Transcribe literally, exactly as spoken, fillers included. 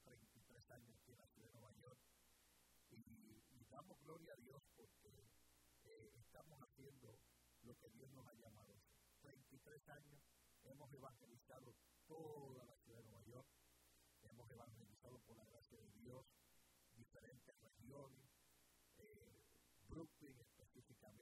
treinta y tres años aquí en la ciudad de Nueva York y, y damos gloria a Dios porque eh, estamos haciendo lo que Dios nos ha llamado. treinta y tres años hemos evangelizado toda la ciudad de Nueva York, hemos evangelizado por la gracia de Dios diferentes regiones, eh, Brooklyn específicamente.